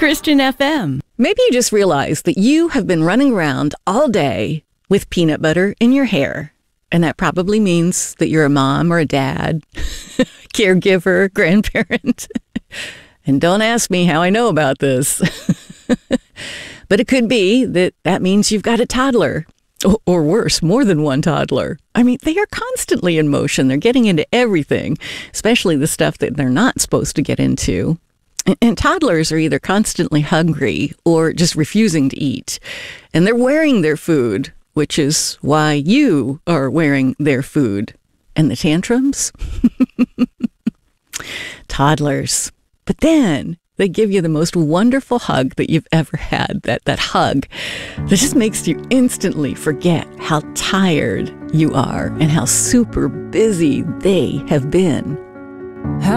Christian FM. Maybe you just realized that you have been running around all day with peanut butter in your hair. And that probably means that you're a mom or a dad, caregiver, grandparent. And don't ask me how I know about this. But it could be that means you've got a toddler. Or worse, more than one toddler. I mean, they are constantly in motion. They're getting into everything, especially the stuff that they're not supposed to get into. And toddlers are either constantly hungry or just refusing to eat. And they're wearing their food, which is why you are wearing their food. And the tantrums? Toddlers. But then they give you the most wonderful hug that you've ever had. That hug that just makes you instantly forget how tired you are and how super busy they have been.